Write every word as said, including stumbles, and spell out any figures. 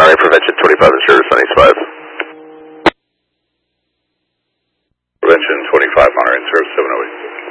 Monterey, Prevention twenty-five and service on East five. Prevention twenty-five, Monterey, service seven oh eight.